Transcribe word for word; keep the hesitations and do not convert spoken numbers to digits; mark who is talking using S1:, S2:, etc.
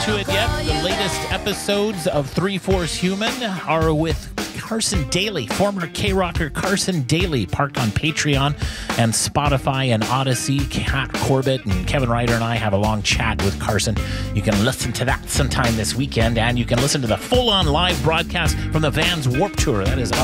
S1: To it yet. The latest episodes of Three Fourths Human are with Carson Daly, former K-Rocker Carson Daly, parked on Patreon and Spotify and Odyssey. Kat Corbett and Kevin Ryder and I have a long chat with Carson. You can listen to that sometime this weekend, and you can listen to the full-on live broadcast from the Vans Warped Tour. That is